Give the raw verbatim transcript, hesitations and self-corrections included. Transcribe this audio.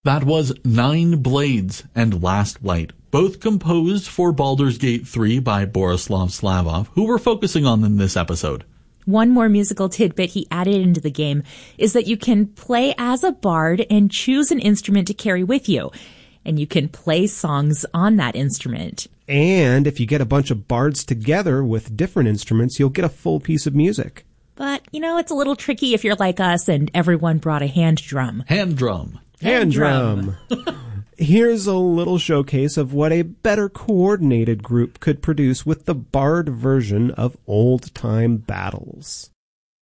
That was Nine Blades and Last Light, both composed for Baldur's Gate three by Borislav Slavov, who we're focusing on in this episode. One more musical tidbit he added into the game is that you can play as a bard and choose an instrument to carry with you. And you can play songs on that instrument. And if you get a bunch of bards together with different instruments, you'll get a full piece of music. But, you know, it's a little tricky if you're like us and everyone brought a hand drum. Hand drum. Hand drum. Here's a little showcase of what a better coordinated group could produce with the bard version of old-time battles.